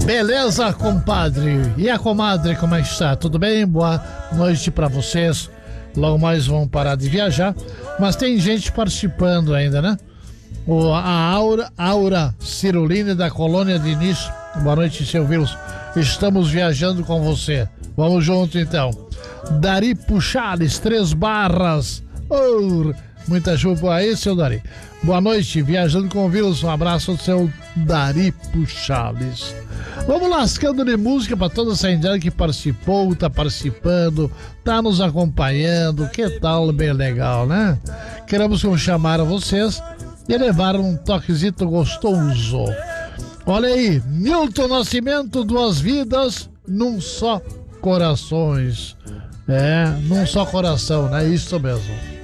Beleza, compadre? E a comadre, como é que está? Tudo bem? Boa noite pra vocês. Logo mais vão parar de viajar, mas tem gente participando ainda, né? A Aura Ciruline da Colônia Diniz. Boa noite, seu Vírus. Estamos viajando com você. Vamos junto, então. Dari Puxales, 3 Barras. Oh, muita chuva aí, seu Dari. Boa noite, viajando com o Vírus. Um abraço ao seu Dari Puxales. Vamos lascando de música para toda essa indiana que participou, tá participando, tá nos acompanhando. Que tal? Bem legal, né? Queremos chamar a vocês e levar um toquezito gostoso. Olha aí, Milton Nascimento, 2 vidas num só corações. Num só coração, né? Isso mesmo.